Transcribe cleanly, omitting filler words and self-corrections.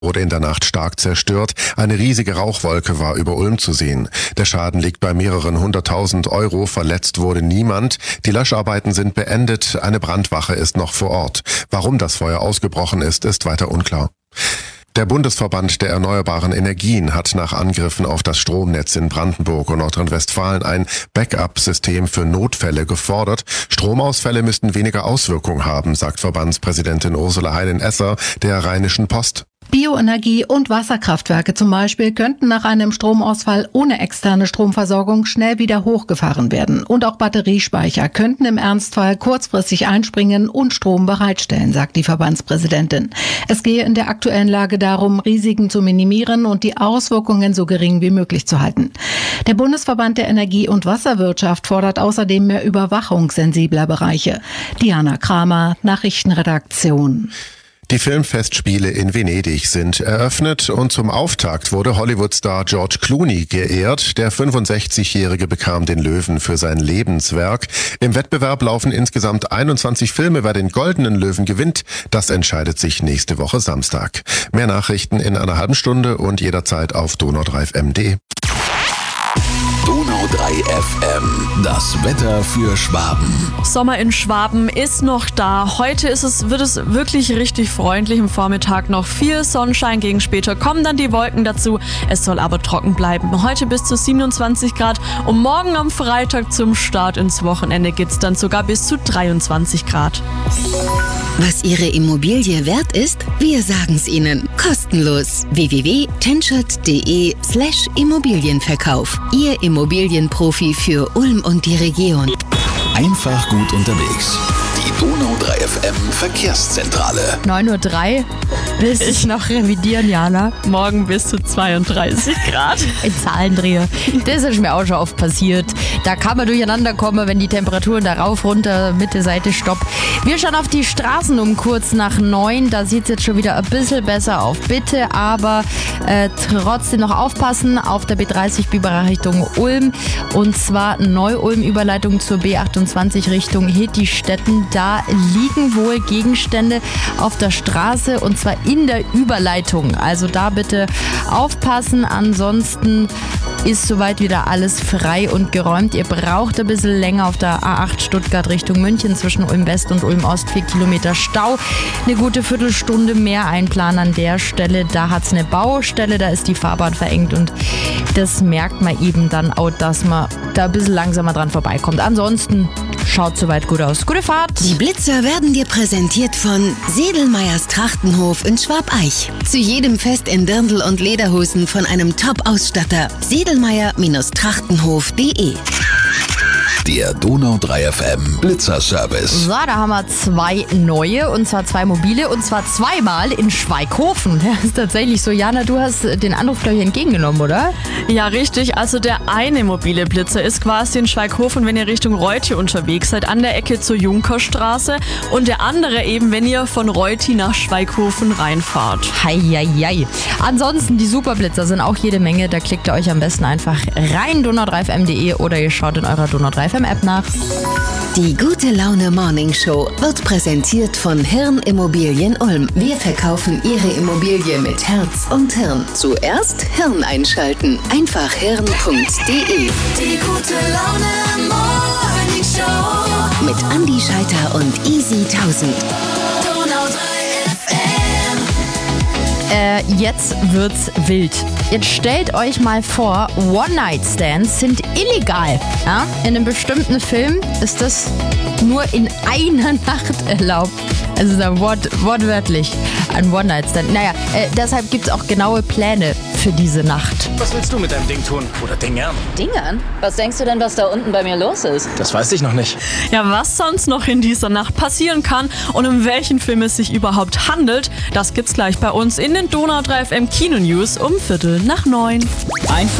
wurde in der Nacht stark zerstört. Eine riesige Rauchwolke war über Ulm zu sehen. Der Schaden liegt bei mehreren 100.000 Euro. Verletzt wurde niemand. Die Löscharbeiten sind beendet. Eine Brandwache ist noch vor Ort. Warum das Feuer ausgebrochen ist weiter unklar. Der Bundesverband der erneuerbaren Energien hat nach Angriffen auf das Stromnetz in Brandenburg und Nordrhein-Westfalen ein Backup-System für Notfälle gefordert. Stromausfälle müssten weniger Auswirkungen haben, sagt Verbandspräsidentin Ursula Heinen-Esser der Rheinischen Post. Bioenergie- und Wasserkraftwerke zum Beispiel könnten nach einem Stromausfall ohne externe Stromversorgung schnell wieder hochgefahren werden. Und auch Batteriespeicher könnten im Ernstfall kurzfristig einspringen und Strom bereitstellen, sagt die Verbandspräsidentin. Es gehe in der aktuellen Lage darum, Risiken zu minimieren und die Auswirkungen so gering wie möglich zu halten. Der Bundesverband der Energie- und Wasserwirtschaft fordert außerdem mehr Überwachung sensibler Bereiche. Diana Kramer, Nachrichtenredaktion. Die Filmfestspiele in Venedig sind eröffnet und zum Auftakt wurde Hollywood-Star George Clooney geehrt. Der 65-Jährige bekam den Löwen für sein Lebenswerk. Im Wettbewerb laufen insgesamt 21 Filme. Wer den Goldenen Löwen gewinnt, das entscheidet sich nächste Woche Samstag. Mehr Nachrichten in einer halben Stunde und jederzeit auf donau3fm.de. Donau 3 FM, das Wetter für Schwaben. Sommer in Schwaben ist noch da. Heute wird es wirklich richtig freundlich. Im Vormittag noch viel Sonnenschein, gegen später kommen dann die Wolken dazu. Es soll aber trocken bleiben. Heute bis zu 27 Grad und morgen am Freitag zum Start ins Wochenende geht's dann sogar bis zu 23 Grad. Was Ihre Immobilie wert ist? Wir sagen's Ihnen. Kostenlos. www.tenschert.de/Immobilienverkauf. Ihr Immobilienprofi für Ulm und die Region. Einfach gut unterwegs. Die Donau 3 FM Verkehrszentrale. 9:03 Uhr. Willst du dich noch revidieren, Jana? Morgen bis zu 32 Grad. Ein Zahlendreher. Das ist mir auch schon oft passiert. Da kann man durcheinander kommen, wenn die Temperaturen da rauf, runter, Mitte, Seite, Stopp. Wir schauen auf die Straßen um kurz nach 9. Da sieht es jetzt schon wieder ein bisschen besser auf. Bitte aber trotzdem noch aufpassen auf der B30 Biberach Richtung Ulm. Und zwar Neu-Ulm-Überleitung zur B28 Richtung Hittistetten. Da liegen wohl Gegenstände auf der Straße und zwar in der Überleitung. Also da bitte aufpassen. Ansonsten ist soweit wieder alles frei und geräumt. Ihr braucht ein bisschen länger auf der A8 Stuttgart Richtung München zwischen Ulm West und Ulm Ost. 4 Kilometer Stau. Eine gute Viertelstunde mehr einplanen an der Stelle. Da hat es eine Baustelle, da ist die Fahrbahn verengt und das merkt man eben dann auch, dass man da ein bisschen langsamer dran vorbeikommt. Ansonsten schaut soweit gut aus. Gute Fahrt! Die Blitzer werden dir präsentiert von Sedelmeyers Trachtenhof in Schwabeich. Zu jedem Fest in Dirndl und Lederhosen von einem Top-Ausstatter. Sedelmeyer-Trachtenhof.de. Der Donau 3 FM Blitzerservice. So, da haben wir 2 neue und zwar 2 mobile und zwar zweimal in Schweighofen. Das ist tatsächlich so. Jana, du hast den Anruf, glaube ich, entgegengenommen, oder? Ja, richtig. Also der eine mobile Blitzer ist quasi in Schweighofen, wenn ihr Richtung Reuthi unterwegs seid, an der Ecke zur Junkerstraße. Und der andere eben, wenn ihr von Reuthi nach Schweighofen reinfahrt. Heieiei. Ansonsten, die Superblitzer sind auch jede Menge. Da klickt ihr euch am besten einfach rein, donau3fm.de oder ihr schaut in eurer Donau 3 FM App nach. Die Gute Laune Morning Show wird präsentiert von Hirn Immobilien Ulm. Wir verkaufen Ihre Immobilie mit Herz und Hirn. Zuerst Hirn einschalten. Einfach hirn.de. Die Gute Laune Morning Show. Mit Andi Scheiter und Easy 1000. Donau 3 FM. Jetzt wird's wild. Jetzt stellt euch mal vor, One-Night-Stands sind illegal. Ja? In einem bestimmten Film ist das nur in einer Nacht erlaubt. Also da wortwörtlich ein One-Night-Stand. Naja, deshalb gibt's auch genaue Pläne für diese Nacht. Was willst du mit deinem Ding tun? Oder Dingern? Dingern? Was denkst du denn, was da unten bei mir los ist? Das weiß ich noch nicht. Ja, was sonst noch in dieser Nacht passieren kann und um welchen Film es sich überhaupt handelt, das gibt's gleich bei uns in den Donau 3 FM Kino News um 8:45. Einfach